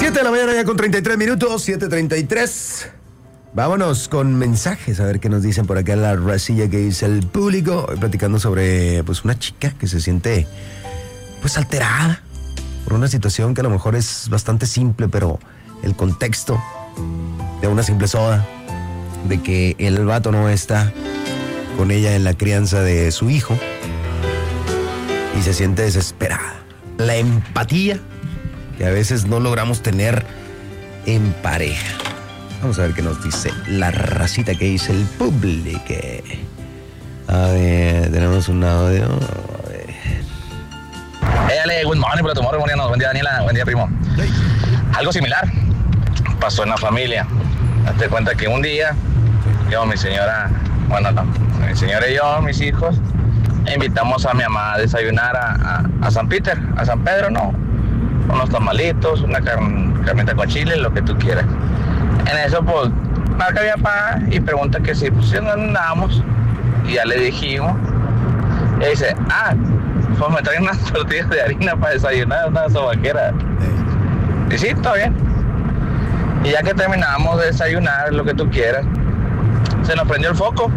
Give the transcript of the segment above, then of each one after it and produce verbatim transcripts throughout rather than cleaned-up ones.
siete de la mañana ya con treinta y tres minutos, siete treinta y tres. Vámonos con mensajes, a ver qué nos dicen por acá en la racilla que dice el público. Hoy platicando sobre pues una chica que se siente pues alterada por una situación que a lo mejor es bastante simple, pero el contexto de una simple soda, de que el vato no está con ella en la crianza de su hijo y se siente desesperada. La empatía que a veces no logramos tener en pareja. Vamos a ver qué nos dice la racita que dice el público. A ver, tenemos un audio. A ver. Hey, Ale, good morning, pero tomorrow morning, buen día, Daniela, buen día, primo. Hey. Algo similar pasó en la familia. Date cuenta que un día, yo, mi señora, bueno, no, mi señora y yo, mis hijos, invitamos a mi mamá a desayunar a, a, a San Peter, a San Pedro, no, unos tamalitos, una car- carnita con chile, lo que tú quieras. En eso, pues, marca mi papá y pregunta que si, pues, si no andábamos, y ya le dijimos, y dice, ah, pues me traen unas tortillas de harina para desayunar, una sobaquera. Y sí, todo bien. Y ya que terminamos de desayunar, lo que tú quieras, se nos prendió el foco.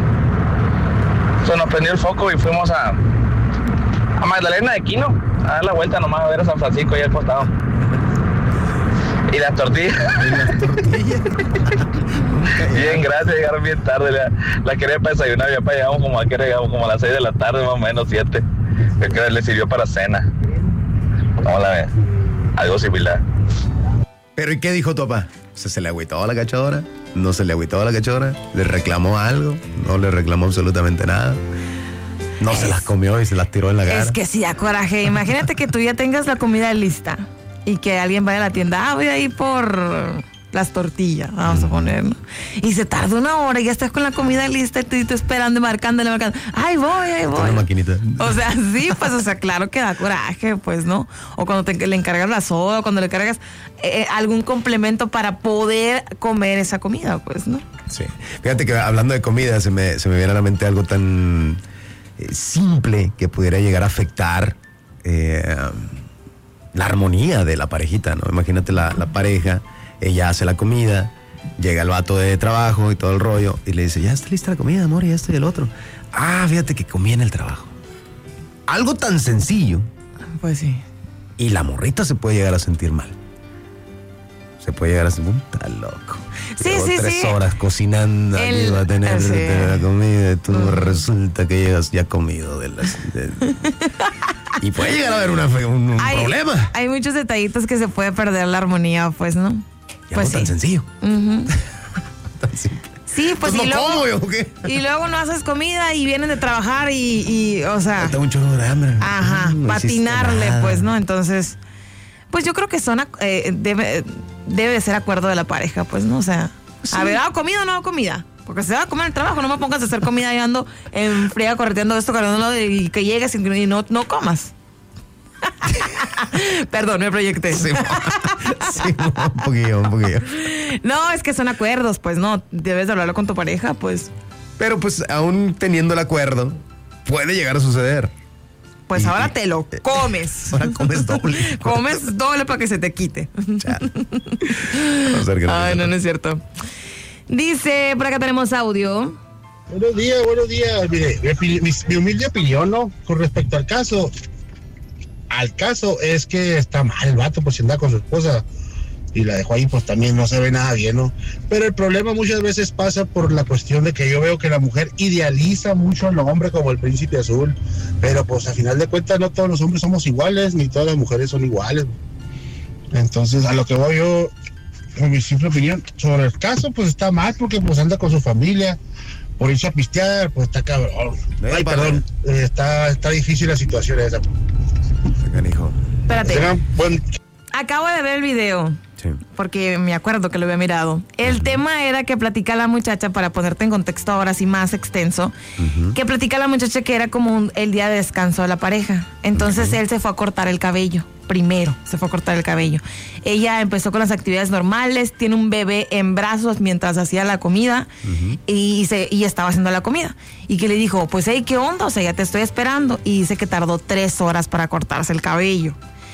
Se nos prendió el foco y fuimos a, a Magdalena de Quino a dar la vuelta nomás a ver a San Francisco y al costado. Y las tortillas. ¿Y las tortillas? Bien, gracias, llegaron bien tarde. La, la quería para desayunar, ya para llegamos como a que llegamos como a las seis de la tarde, más o menos, siete. Creo que le sirvió para cena. ¿Cómo la ves? Algo similar. ¿Pero y qué dijo tu papá? ¿Se, ¿Se le agüitó a la cachadora? ¿No se le agüitó a la cachadora? ¿Le reclamó algo? ¿No le reclamó absolutamente nada? ¿No es, se las comió y se las tiró en la cara? Es que sí da coraje. Imagínate que tú ya tengas la comida lista y que alguien vaya a la tienda, ah, voy a ir por las tortillas, vamos mm. a poner, ¿no? Y se tarda una hora y ya estás con la comida lista y tú, tú esperando, marcándole, marcando, ay, voy, ay, voy. Con la maquinita. O sea, sí, pues, o sea, claro que da coraje, pues, ¿no? O cuando te, le encargas la soda, cuando le cargas eh, algún complemento para poder comer esa comida, pues, ¿no? Sí. Fíjate que hablando de comida, se me, se me viene a la mente algo tan eh, simple que pudiera llegar a afectar eh, la armonía de la parejita, ¿no? Imagínate la, la pareja, ella hace la comida, llega el vato de trabajo y todo el rollo, y le dice, ya está lista la comida, amor, y esto y el otro. Ah, fíjate que comí en el trabajo. Algo tan sencillo. Pues sí. Y la morrita se puede llegar a sentir mal. Se puede llegar a sentir, puta loco. Sí, Llevo sí, tres sí. horas cocinando, el, aquí va a tener, sí. tener la comida, y tú mm. resulta que llegas ya comido de las... De, y puede llegar a haber una, un, un hay, problema. Hay muchos detallitos que se puede perder la armonía, pues, ¿no? Y pues algo sí. tan sencillo. Uh-huh. Tan simple. Sí, pues, pues y, no luego, como yo, ¿o qué? y luego no haces comida y vienen de trabajar y, y o sea... Tengo un chorro de hambre. Ajá, no patinarle, pues, ¿no? Entonces, pues yo creo que son, eh, debe, debe de ser acuerdo de la pareja, pues, ¿no? O sea, sí. A ver, ¿hago comida o no hago comida? Porque se va a comer el trabajo, no me pongas a hacer comida y ando en fría correteando esto, cargándolo y que llegues y no, no comas. Perdón, me proyecté. Sí, sí, un poquillo, un poquillo. No, es que son acuerdos, pues, no, debes de hablarlo con tu pareja, pues. Pero pues aún teniendo el acuerdo, puede llegar a suceder. Pues y, ahora y, te lo comes. Ahora comes doble. Comes doble para que se te quite. Vamos a ver qué nos Ay, no, no es cierto. Dice, por acá tenemos audio. Buenos días, buenos días. Mire, mi, mi, mi humilde opinión, ¿no? Con respecto al caso. Al caso es que está mal el vato, pues si anda con su esposa y la dejó ahí, pues también no se ve nada bien, ¿no? Pero el problema muchas veces pasa por la cuestión de que yo veo que la mujer idealiza mucho al hombre como el príncipe azul, pero pues a final de cuentas no todos los hombres somos iguales, ni todas las mujeres son iguales. Entonces, a lo que voy yo, con mi simple opinión, sobre el caso, pues está mal porque pues anda con su familia, por irse a pistear, pues está cabrón. Ay, perdón, eh, está, está difícil la situación esa. Hijo. Espérate. Buen... Acabo de ver el video. Sí. Porque me acuerdo que lo había mirado. El uh-huh. tema era que platica la muchacha, para ponerte en contexto ahora sí más extenso, uh-huh. que platica la muchacha que era como un, el día de descanso de la pareja. Entonces uh-huh. él se fue a cortar el cabello. Primero se fue a cortar el cabello. Ella empezó con las actividades normales, tiene un bebé en brazos mientras hacía la comida uh-huh. y, se, y estaba haciendo la comida. Y que le dijo, pues, hey, ¿qué onda? O sea, ya te estoy esperando. Y dice que tardó tres horas para cortarse el cabello.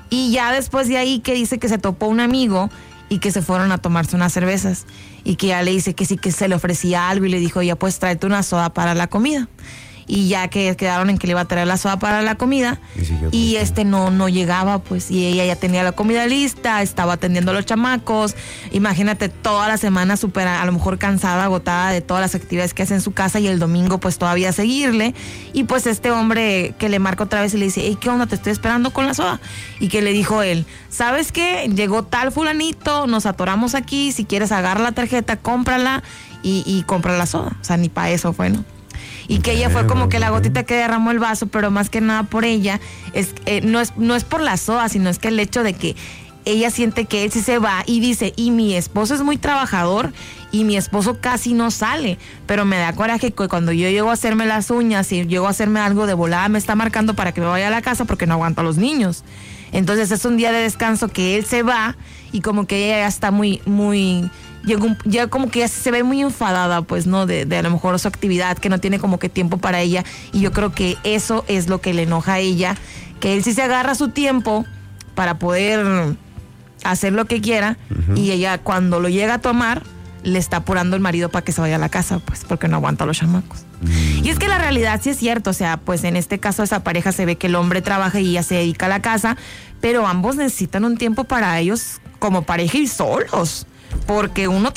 Y ya después de ahí que dice que se topó un amigo y que se fueron a tomarse unas cervezas. Y que ya le dice que sí que se le ofrecía algo y le dijo, ya pues tráete una soda para la comida. Y ya que quedaron en que le iba a traer la soda para la comida y, y este no, no llegaba, pues, y ella ya tenía la comida lista, estaba atendiendo a los chamacos. Imagínate, toda la semana súper, a lo mejor cansada, agotada de todas las actividades que hace en su casa, y el domingo pues todavía seguirle. Y pues este hombre que le marca otra vez y le dice, hey, ¿qué onda? Te estoy esperando con la soda. Y que le dijo él, ¿sabes qué? Llegó tal fulanito, nos atoramos aquí, si quieres agarra la tarjeta, cómprala y, y compra la soda. O sea, ni para eso fue, ¿no? Y que ella fue como que la gotita que derramó el vaso, pero más que nada por ella, es, eh, no, es, no es por la soda, sino es que el hecho de que ella siente que él sí se va y dice, y mi esposo es muy trabajador y mi esposo casi no sale, pero me da coraje que cuando yo llego a hacerme las uñas y llego a hacerme algo de volada, me está marcando para que me vaya a la casa porque no aguanto a los niños. Entonces es un día de descanso que él se va y como que ella ya está muy, muy... Llegó, ya como que ya se ve muy enfadada, pues, ¿no? De, de a lo mejor su actividad, que no tiene como que tiempo para ella. Y yo creo que eso es lo que le enoja a ella, que él sí se agarra su tiempo para poder hacer lo que quiera, uh-huh. Y ella cuando lo llega a tomar, le está apurando el marido para que se vaya a la casa, pues, porque no aguanta a los chamacos. Uh-huh. Y es que la realidad sí es cierto, o sea, pues en este caso esa pareja se ve que el hombre trabaja y ella se dedica a la casa, pero ambos necesitan un tiempo para ellos como pareja y solos. Porque uno